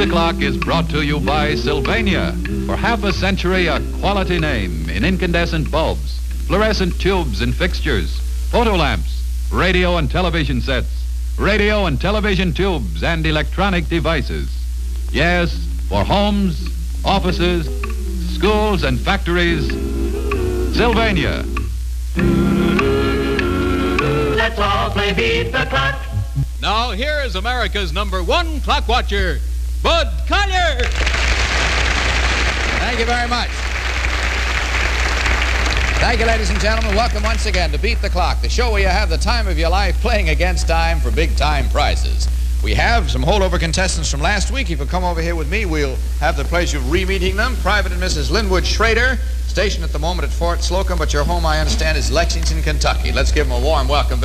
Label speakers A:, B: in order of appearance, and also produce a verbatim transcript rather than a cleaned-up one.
A: The Clock is brought to you by Sylvania. For half a century, a quality name in incandescent bulbs, fluorescent tubes and fixtures, photo lamps, radio and television sets, radio and television tubes, and electronic devices. Yes, for homes, offices, schools, and factories, Sylvania.
B: Let's all play Beat the Clock.
C: Now, here is America's number one clock watcher, Bud Collyer.
D: Thank you very much. Thank you, ladies and gentlemen. Welcome once again to Beat the Clock, the show where you have the time of your life playing against time for big-time prizes. We have some holdover contestants from last week. If you'll come over here with me, we'll have the pleasure of re-meeting them. Private and Missus Linwood Schrader, stationed at the moment at Fort Slocum, but your home, I understand, is Lexington, Kentucky. Let's give them a warm welcome.